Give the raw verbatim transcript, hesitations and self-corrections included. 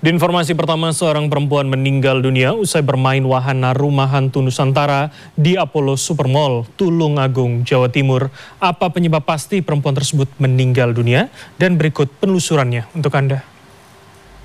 Di informasi pertama, seorang perempuan meninggal dunia usai bermain wahana rumah hantu Nusantara di Apollo Supermall, Tulung Agung, Jawa Timur. Apa penyebab pasti perempuan tersebut meninggal dunia? Dan berikut penelusurannya untuk Anda.